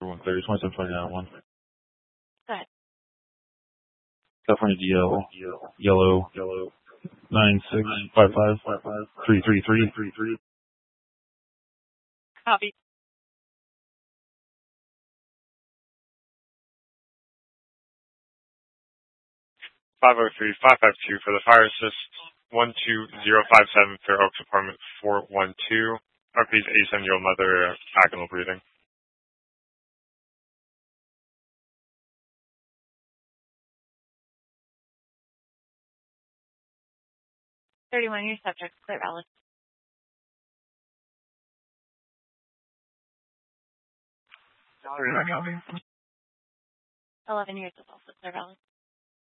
130, 2729 Go ahead. California DL, yellow, 9655333. Copy. Five oh three five five two for the fire assist 12057 Fair Oaks Apartment 412. Please 87-year-old mother, agonal breathing. 31-year subject, clear valid. 11 years is also clear valid.